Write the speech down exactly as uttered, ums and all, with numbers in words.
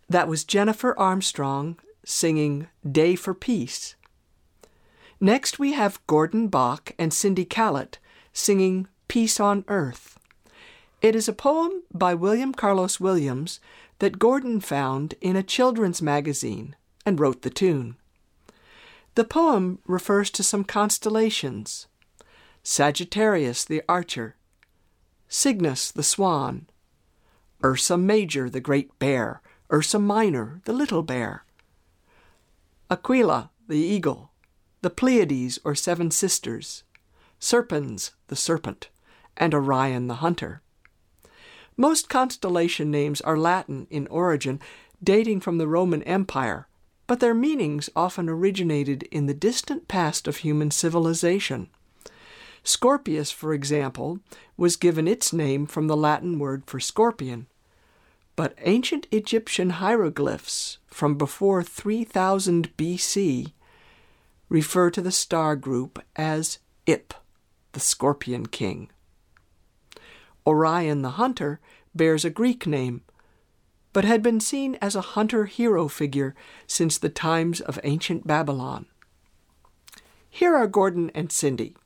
That was Jennifer Armstrong singing Day for Peace. Next we have Gordon Bok and Cindy Callett singing Peace on Earth. It is a poem by William Carlos Williams that Gordon found in a children's magazine and wrote the tune. The poem refers to some constellations: Sagittarius the Archer, Cygnus the Swan, Ursa Major the Great Bear, Ursa Minor the Little Bear, Aquila the Eagle, the Pleiades or Seven Sisters, Serpens the Serpent, and Orion the Hunter. Most constellation names are Latin in origin, dating from the Roman Empire, but their meanings often originated in the distant past of human civilization. Scorpius, for example, was given its name from the Latin word for scorpion, but ancient Egyptian hieroglyphs from before three thousand B C refer to the star group as Ip, the Scorpion King. Orion the Hunter bears a Greek name, but had been seen as a hunter-hero figure since the times of ancient Babylon. Here are Gordon and Cindy.